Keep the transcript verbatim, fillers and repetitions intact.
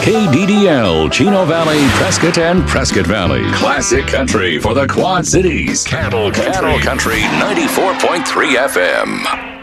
K D D L, Chino Valley, Prescott, and Prescott Valley. Classic country for the Quad Cities. Cattle Country, Cattle Country ninety-four point three F M.